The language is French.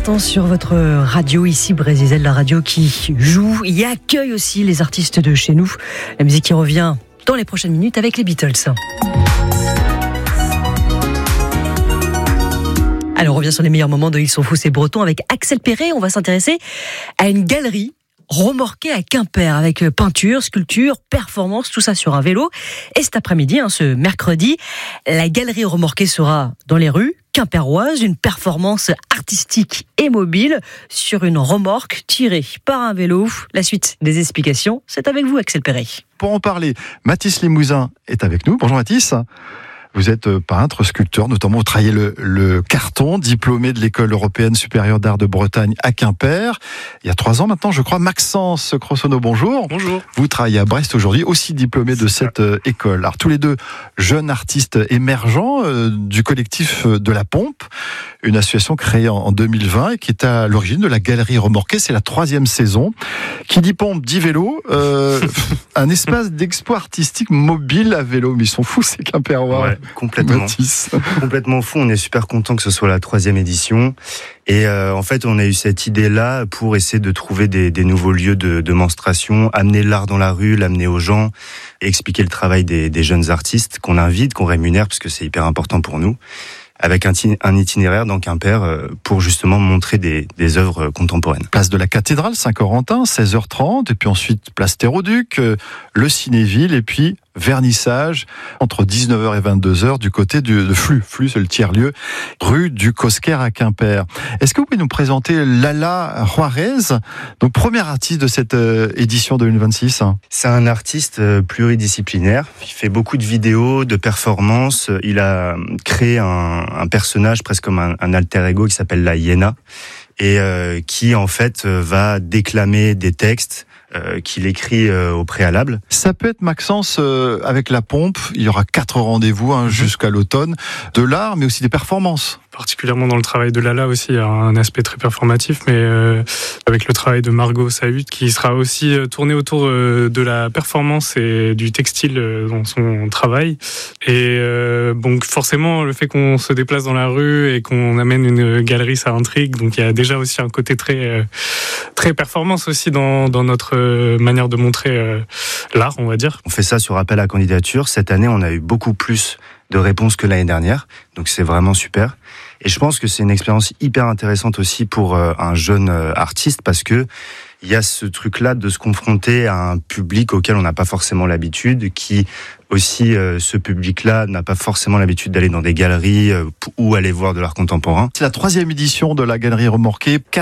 l'instant sur votre radio ici, Brésil, la radio qui joue et accueille aussi les artistes de chez nous. La musique qui revient dans les prochaines minutes avec les Beatles. Alors on revient sur les meilleurs moments de Ils sont fous, c'est breton avec Axel Perret. On va s'intéresser à une galerie remorquée à Quimper avec peinture, sculpture, performance, tout ça sur un vélo. Et cet après-midi, ce mercredi, la galerie remorquée sera dans les rues quimpéroises, une performance artistique et mobile sur une remorque tirée par un vélo. La suite des explications, c'est avec vous, Axel Perret. Pour en parler, Mathis Limousin est avec nous. Bonjour Mathis. Vous êtes peintre, sculpteur, notamment vous travaillez le carton, diplômé de l'École européenne supérieure d'art de Bretagne à Quimper. Il y a 3 ans maintenant, je crois. Maxence Crossonneau, bonjour. Bonjour. Vous travaillez à Brest aujourd'hui, aussi diplômé de cette école. Alors tous les deux jeunes artistes émergents du collectif de La Pompe, une association créée en 2020 et qui est à l'origine de la galerie remorquée. C'est la 3e saison. Qui dit pompe, dit vélo. Un espace d'expo artistique mobile à vélo. Mais ils sont fous ces Quimpérois. Ouais, complètement fou. On est super content que ce soit la 3e édition. Et en fait, on a eu cette idée-là pour essayer de trouver des nouveaux lieux de démonstration, amener l'art dans la rue, l'amener aux gens, et expliquer le travail des jeunes artistes qu'on invite, qu'on rémunère, parce que c'est hyper important pour nous, avec un itinéraire dans Quimper pour justement montrer des œuvres contemporaines. Place de la Cathédrale Saint-Corentin, 16h30, et puis ensuite place Terre-au-Duc, le Cinéville, et puis vernissage entre 19h et 22h du côté de Flux. Flux, c'est le tiers-lieu, rue du Cosquer à Quimper. Est-ce que vous pouvez nous présenter Lala Juarez, donc première artiste de cette édition 2026? C'est un artiste pluridisciplinaire. Il fait beaucoup de vidéos, de performances. Il a créé un personnage presque comme un alter ego qui s'appelle la Hyéna et qui en fait va déclamer des textes qu'il écrit au préalable. Ça peut être, Maxence, avec La Pompe, il y aura 4 rendez-vous jusqu'à l'automne, de l'art mais aussi des performances. Particulièrement dans le travail de Lala aussi, il y a un aspect très performatif, mais avec le travail de Margot Sahut qui sera aussi tourné autour de la performance et du textile dans son travail. Et donc forcément, le fait qu'on se déplace dans la rue et qu'on amène une galerie, ça intrigue. Donc il y a déjà aussi un côté très performance aussi dans notre manière de montrer l'art, on va dire. On fait ça sur appel à candidature. Cette année, on a eu beaucoup plus de réponses que l'année dernière, donc c'est vraiment super. Et je pense que c'est une expérience hyper intéressante aussi pour un jeune artiste, parce que il y a ce truc-là de se confronter à un public auquel on n'a pas forcément l'habitude, qui aussi, ce public-là n'a pas forcément l'habitude d'aller dans des galeries ou aller voir de l'art contemporain. C'est la 3e édition de la galerie remorquée.